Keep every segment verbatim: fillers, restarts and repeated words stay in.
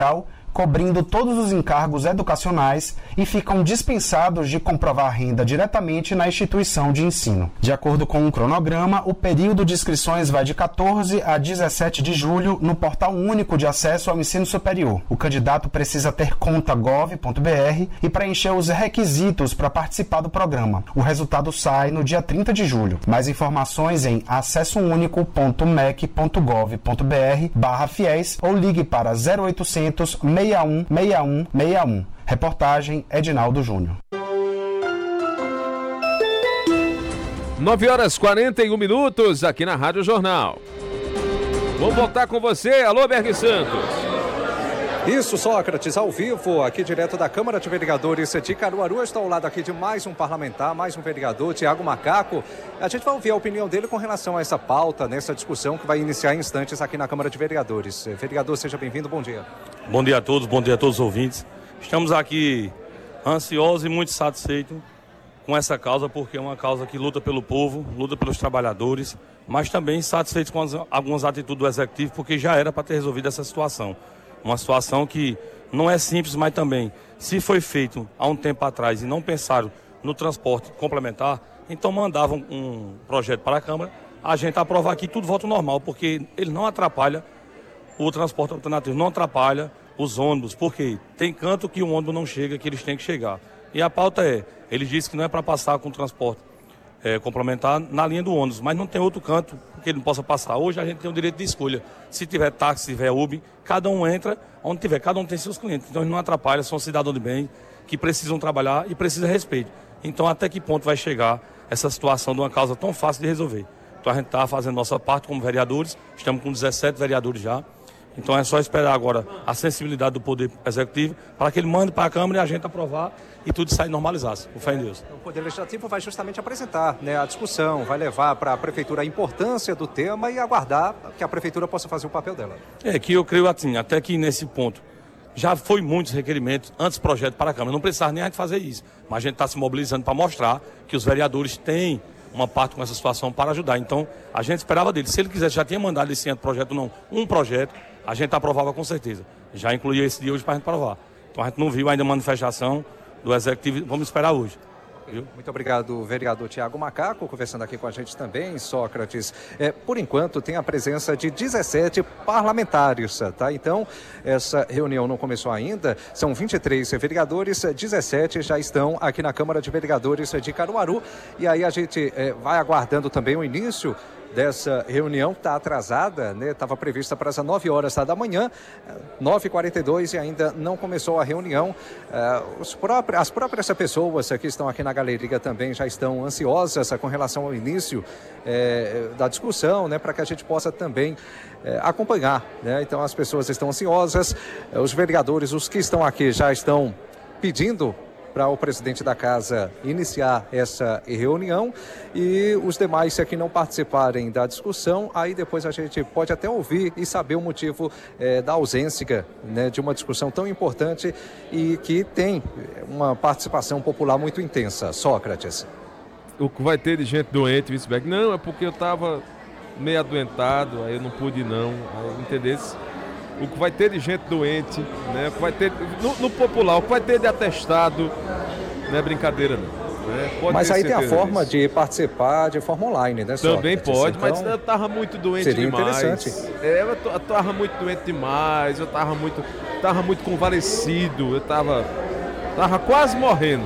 cobrindo todos os encargos educacionais e ficam dispensados de comprovar renda diretamente na instituição de ensino. De acordo com um cronograma, o período de inscrições vai de quatorze a dezessete de julho no Portal Único de Acesso ao Ensino Superior. O candidato precisa ter conta gov ponto br e preencher os requisitos para participar do programa. O resultado sai no dia trinta de julho. Mais informações em acessounico ponto mec ponto gov ponto br barra fiéis ou ligue para zero oitocentos, seis um, seis um, seis um. Reportagem Edinaldo Júnior. nove horas e quarenta e um minutos aqui na Rádio Jornal. Vamos voltar com você. Alô, Berg Santos. Isso, Sócrates, ao vivo, aqui direto da Câmara de Vereadores de Caruaru. Estou ao lado aqui de mais um parlamentar, mais um vereador, Tiago Macaco. A gente vai ouvir a opinião dele com relação a essa pauta, nessa discussão que vai iniciar em instantes aqui na Câmara de Vereadores. Vereador, seja bem-vindo, bom dia. Bom dia a todos, bom dia a todos os ouvintes. Estamos aqui ansiosos e muito satisfeitos com essa causa, porque é uma causa que luta pelo povo, luta pelos trabalhadores, mas também satisfeitos com as, algumas atitudes do Executivo, porque já era para ter resolvido essa situação. Uma situação que não é simples, mas também, se foi feito há um tempo atrás e não pensaram no transporte complementar, então mandavam um projeto para a Câmara, a gente aprovar aqui tudo volta ao normal, porque ele não atrapalha o transporte alternativo, não atrapalha os ônibus, porque tem canto que o ônibus não chega, que eles têm que chegar. E a pauta é, eles dizem que não é para passar com transporte é, complementar na linha do ônibus, mas não tem outro canto que ele não possa passar. Hoje a gente tem o direito de escolha. Se tiver táxi, se tiver Uber, cada um entra onde tiver, cada um tem seus clientes. Então ele não atrapalha, são cidadãos de bem que precisam trabalhar e precisam de respeito. Então até que ponto vai chegar essa situação de uma causa tão fácil de resolver? Então a gente está fazendo nossa parte como vereadores, estamos com dezessete vereadores já. Então é só esperar agora a sensibilidade do Poder Executivo para que ele mande para a Câmara e a gente aprovar e tudo sair normalizasse. Com fé em Deus. O Poder Legislativo vai justamente apresentar, né, a discussão, vai levar para a Prefeitura a importância do tema e aguardar que a Prefeitura possa fazer o papel dela. É que eu creio assim, até que nesse ponto já foi muitos requerimentos antes do projeto para a Câmara. Não precisava nem a gente fazer isso, mas a gente está se mobilizando para mostrar que os vereadores têm uma parte com essa situação para ajudar. Então a gente esperava dele. Se ele quisesse, já tinha mandado esse projeto, não, um projeto, a gente aprovava com certeza. Já incluía esse dia hoje para a gente aprovar. Então a gente não viu ainda a manifestação do Executivo, vamos esperar hoje. Viu? Muito obrigado, vereador Tiago Macaco, conversando aqui com a gente também, Sócrates. É, por enquanto, tem a presença de dezessete parlamentares, tá? Então, essa reunião não começou ainda, são vinte e três vereadores, dezessete já estão aqui na Câmara de Vereadores de Caruaru, e aí a gente é, vai aguardando também o início dessa reunião, está atrasada, né? Estava prevista para as nove horas da manhã, nove e quarenta e dois e ainda não começou a reunião. Uh, os próprios, as próprias pessoas que estão aqui na galeria também já estão ansiosas com relação ao início eh, da discussão, né? Para que a gente possa também eh, acompanhar, né? Então as pessoas estão ansiosas, os vereadores, os que estão aqui já estão pedindo para o presidente da casa iniciar essa reunião e os demais que não participarem da discussão, aí depois a gente pode até ouvir e saber o motivo eh, da ausência, né, de uma discussão tão importante e que tem uma participação popular muito intensa. Sócrates. O que vai ter de gente doente, vice-versa? Não, é porque eu estava meio adoentado, aí eu não pude não, aí, entendesse? O que vai ter de gente doente, né? O que vai ter no, no popular, o que vai ter de atestado, não é brincadeira não. Né? Pode mas aí tem a forma disso. de participar de forma online, né? Também Sócrates? pode, então, mas eu tava muito doente seria demais. Interessante. É, eu, eu tava muito doente demais, eu tava muito, tava muito convalescido, eu tava, tava quase morrendo.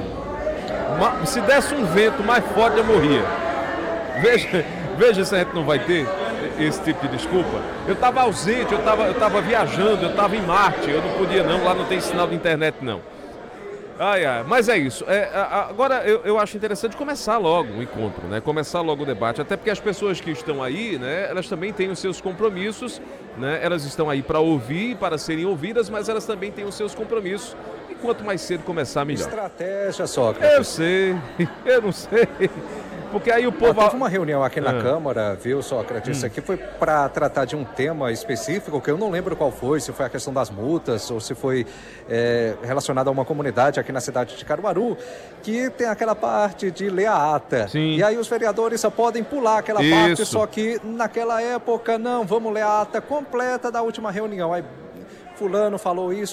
Se desse um vento mais forte eu morria. Veja, veja se a gente não vai ter esse tipo de desculpa. Eu estava ausente, eu estava eu tava viajando, eu estava em Marte, eu não podia não, lá não tem sinal de internet não. Ai, ai, mas é isso. É, agora eu, eu acho interessante começar logo o encontro, né? Começar logo o debate, até porque as pessoas que estão aí, né? Elas também têm os seus compromissos, né? Elas estão aí para ouvir, para serem ouvidas, mas elas também têm os seus compromissos. E quanto mais cedo começar, melhor. Estratégia, Sócrates. Eu sei, eu não sei. Porque aí o povo... Ah, teve uma reunião aqui na ah. Câmara, viu, Sócrates? Hum. Isso aqui foi para tratar de um tema específico, que eu não lembro qual foi, se foi a questão das multas ou se foi é, relacionado a uma comunidade aqui na cidade de Caruaru, que tem aquela parte de ler a ata. Sim. E aí os vereadores só podem pular aquela Isso. parte, só que naquela época, não, vamos ler a ata completa da última reunião. Aí fulano falou isso,